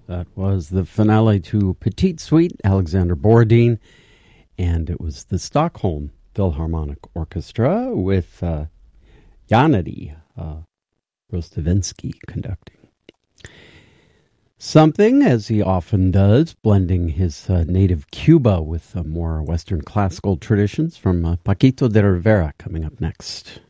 That was the finale to Petite Suite, Alexander Borodin, and it was the Stockholm Philharmonic Orchestra with Yanity Rostavinsky conducting. Something, as he often does, blending his native Cuba with more Western classical traditions from Paquito de Rivera coming up next.